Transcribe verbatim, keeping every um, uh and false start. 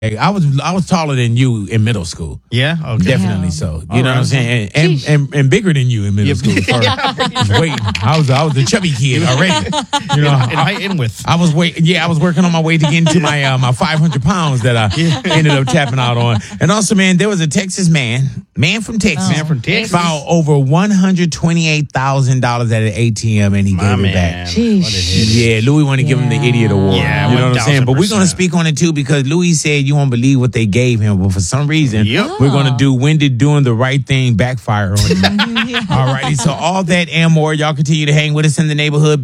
Hey, I was I was taller than you in middle school. Yeah, okay. Definitely Yeah. so. You All know right. what I'm saying? And, and, and and bigger than you in middle school. Sorry. Wait, I was I was a chubby kid already. You know, In height and width. I was wait, yeah, I was working on my way to get into my uh, my five hundred pounds that I ended up tapping out on. And also, man, there was a Texas man, man from Texas, Man from Texas. found over one hundred twenty eight thousand dollars at an A T M, and he My gave it man. back. Sheesh. What a hit. Yeah, Louis want to give him the Yeah. idiot award. Yeah, you know what I'm saying? But we're going to one thousand percent. speak on it too because Louis said you won't believe what they gave him, but for some reason, Yep. we're going to do when did doing the right thing backfire on you. All righty, so all that and more, y'all continue to hang with us in the neighborhood.